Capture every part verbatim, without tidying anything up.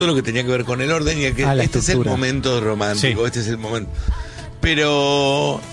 todo lo que tenía que ver con el orden y el que Ah, la este estructura. es el momento romántico, Sí. este es el momento. Pero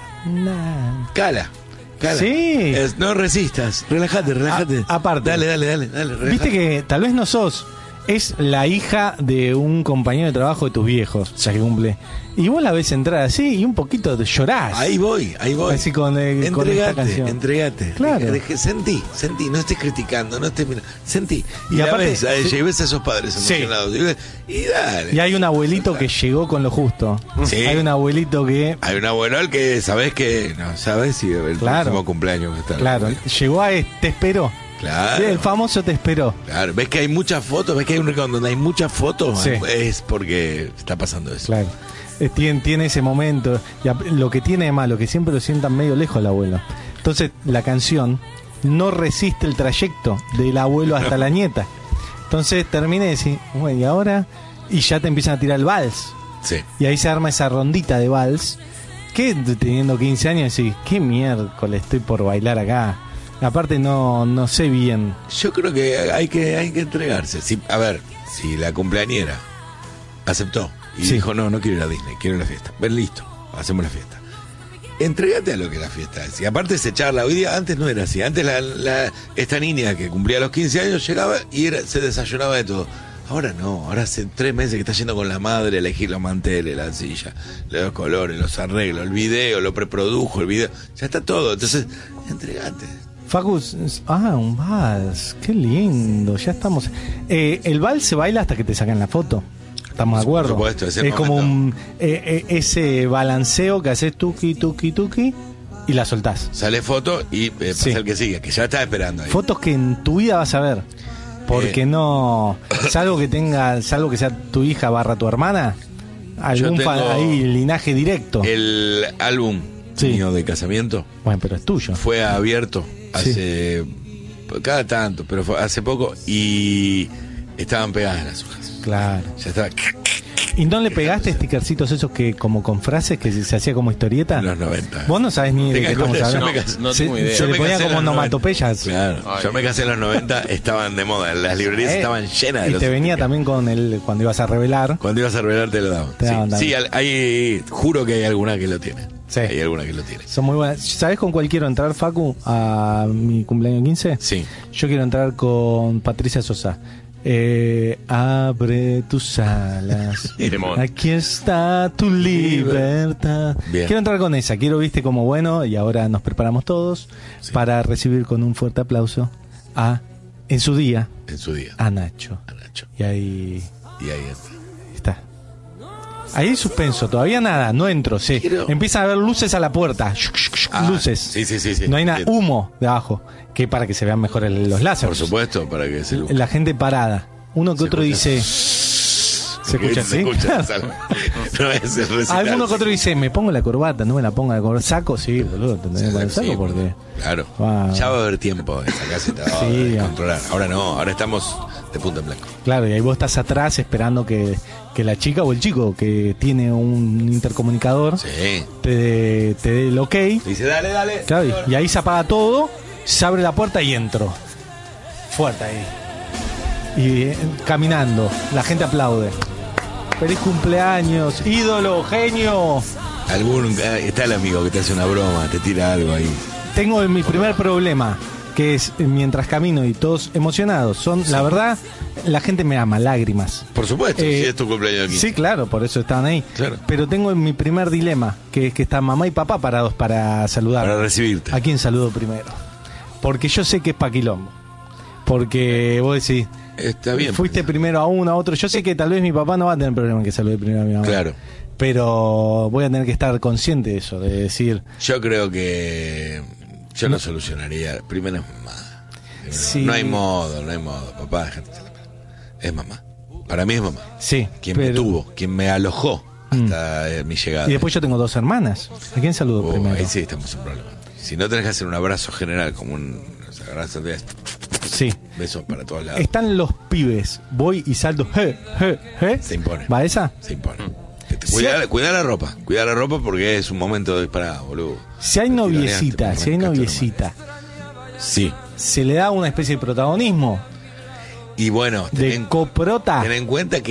Nah. cala, cala. Sí. Es- no resistas, relájate, relájate. A- aparte. Dale, dale, dale, dale, relájate. Viste que tal vez no sos, es la hija de un compañero de trabajo de tus viejos, ya que cumple. Y vos la ves entrar así y un poquito te llorás. Ahí voy, ahí voy. Así con, eh, con esta entregate, canción. entregate. Claro. Deje- deje- sentí, sentí, no estés criticando, no estés mirando. Sentí. Y, Y la aparte, ves a ella sí. y ves a esos padres Sí. emocionados. Y, ves- y dale. Y hay un abuelito que llegó con lo justo. Sí. Hay un abuelito que, Hay un abuelo al que sabes que no sabes si el Claro. próximo cumpleaños va a estar. claro, llegó a este, te esperó. Claro. El famoso te esperó. Claro, ves que hay muchas fotos, ves que hay un rincón donde hay muchas fotos, Sí. es porque está pasando eso. Claro. Eh, Tiene, tiene ese momento. Y ap- lo que tiene de malo, que siempre lo sientan medio lejos el abuelo. Entonces, la canción no resiste el trayecto del abuelo hasta la nieta. Entonces termina y decís, bueno, ¿y ahora? Y ya te empiezan a tirar el vals. Sí. Y ahí se arma esa rondita de vals. Que teniendo quince años decís, ¿qué miércoles estoy por bailar acá? Aparte no, no sé bien. Yo creo que hay que hay que entregarse. Si, a ver, si la cumpleañera aceptó y Sí. dijo, no, no quiero ir a Disney, quiero ir a la fiesta. Ven, listo, hacemos la fiesta. Entrégate a lo que la fiesta es. Y aparte se charla, hoy día antes no era así. Antes la, la- esta niña que cumplía los quince años llegaba y era, se desayunaba de todo. Ahora no, ahora hace tres meses que está yendo con la madre a elegir los manteles, la silla, los colores, los arreglos, el video, lo preprodujo, el video. Ya está todo. Entonces, entregate. Facus, ah, un vals, qué lindo, ya estamos. Eh, el vals se baila hasta que te sacan la foto. Estamos de acuerdo. Por supuesto, es el como momento. un, eh, eh, ese balanceo que haces tuki, tuki, tuki y la soltás. Sale foto y eh, pasa Sí. el que sigue, que ya está esperando ahí. Fotos que en tu vida vas a ver. Porque Eh. no, salvo que tenga, salvo que sea tu hija barra tu hermana, algún Yo fa- tengo ahí linaje directo. El álbum Sí. mío de casamiento Bueno, pero es tuyo. fue abierto hace cada tanto, pero fue hace poco y estaban pegadas las hojas. Claro. Ya estaba ¿Y no le pegaste stickercitos esos que como con frases que se, se hacía como historieta? en los noventa. Vos no sabés ni de Tenga qué estamos cuenta, yo hablando. me casé- no se, tengo idea. se Yo le me ponía casé en como los noventa. onomatopeyas. Claro, Ay. yo me casé en los noventa, estaban de moda, las librerías Eh, estaban llenas de Y los te venía stickers. también con el cuando ibas a revelar. Cuando ibas a revelar te lo daban. Te daban sí, también. sí, al- hay, juro que hay alguna que lo tiene. Sí. Hay alguna que lo tiene. Son muy buenas. ¿Sabés con cuál quiero entrar, Facu, a mi cumpleaños quince? Sí. Yo quiero entrar con Patricia Sosa. Eh, abre tus alas. Temón. Aquí está tu libertad. Bien. Quiero entrar con esa. Quiero, viste, como bueno. Y ahora nos preparamos todos Sí. para recibir con un fuerte aplauso a, en su día, En su día. a Nacho. A Nacho. Y ahí Y ahí está. está. Ahí hay suspenso. Todavía nada. No entro. Sí. Quiero- Empiezan a haber luces a la puerta. Ah, luces. Sí, sí, sí, sí. No hay nada. Bien. Humo de abajo. Que para que se vean mejor el- los láseres. Por supuesto, para que se La gente parada. Uno que Se otro escucha. dice. ¿Se escucha Se así? escucha, salve. No es el recital. Alguno que otro dice, me pongo la corbata, no me la pongo la corbata. ¿Saco? Sí, boludo, te tenés que poner Sí, saco sí, porque. Claro. Wow. Ya va a haber tiempo de sacarse todo, Sí, de ya. controlar. Ahora no, ahora estamos de punta en blanco. Claro, y ahí vos estás atrás esperando que, que la chica o el chico que tiene un intercomunicador Sí. te, te dé el ok. Dice, dale, dale. Claro, y- y ahí se apaga todo, se abre la puerta y entro. Fuerte ahí. Y eh, caminando, la gente aplaude. Feliz cumpleaños, ídolo, genio. Algún, ah, está el amigo que te hace una broma, te tira algo ahí. Tengo mi primer problema, que es eh, mientras camino y todos emocionados. Son, la verdad, la gente me ama, lágrimas. Por supuesto, Eh, si es tu cumpleaños aquí. Sí, claro, por eso estaban ahí. Claro. Pero tengo mi primer dilema, que es que están mamá y papá parados para saludar. Para recibirte. ¿A quién saludo primero? Porque yo sé que es paquilombo. Porque vos decís, Está bien. fuiste primero a uno, a otro. Yo sé que tal vez mi papá no va a tener problema en que salude primero a mi mamá. Claro. Pero voy a tener que estar consciente de eso, de decir, Yo creo que yo no solucionaría. Primero es mamá. Primero, Sí. No hay modo, no hay modo. Papá, déjate de la pena. Es mamá. Para mí es mamá. sí. Quien me pero- tuvo, quien me alojó hasta eh, mi llegada. Y después yo tengo dos hermanas. ¿A quién saludo Oh, primero? ahí sí estamos en problema. Si no tenés que hacer un abrazo general, como un o sea, abrazo de Sí. besos para todos lados, Están los pibes. Voy y salto. Je, je, je. se impone. ¿Va esa? Se impone. Cuidar, cuidar la ropa, cuidar la ropa porque es un momento disparado, boludo. Si hay Te noviecita, tiraneaste, si hay me arrancaste noviecita, Sí. ¿se le da una especie de protagonismo? Y bueno, ten de en, coprota. ten en cuenta que